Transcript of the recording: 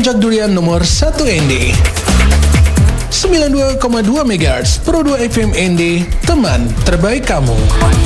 Puncak Durian nomor 1 ND. 92,2 MHz Pro 2 FM ND, teman terbaik kamu.